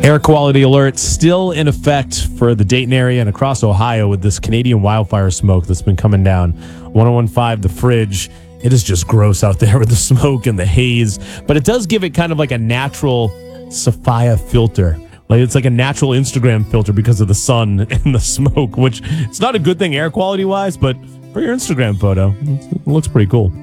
Air quality alert still in effect for the Dayton area and across Ohio with this Canadian wildfire smoke that's been coming down. 1015 The Fridge. It is just gross out there with the smoke and the haze, but it does give it kind of like a natural Sophia filter. Like it's like a natural Instagram filter because of the sun and the smoke, which it's not a good thing air quality wise, but for your Instagram photo, it looks pretty cool.